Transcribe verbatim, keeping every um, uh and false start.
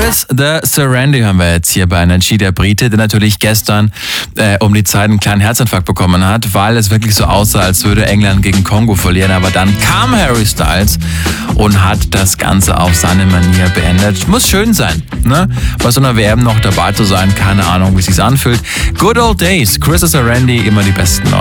Chris the Serendy hören wir jetzt hier bei Energy, der Brite, der natürlich gestern äh, um die Zeit einen kleinen Herzinfarkt bekommen hat, weil es wirklich so aussah, als würde England gegen Kongo verlieren. Aber dann kam Harry Styles und hat das Ganze auf seine Manier beendet. Muss schön sein, ne? Bei so einer W M noch dabei zu sein. Keine Ahnung, wie es sich anfühlt. Good old days. Chris the Serendy, immer die besten Leute.